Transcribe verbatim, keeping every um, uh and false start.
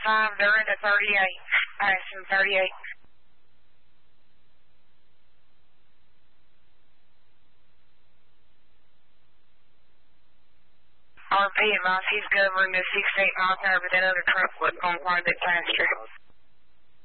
five, they're into thirty-eight. Passing thirty-eight. R P advice, he's governed the sixty-eight miles an hour, but that other truck was going quite a bit faster.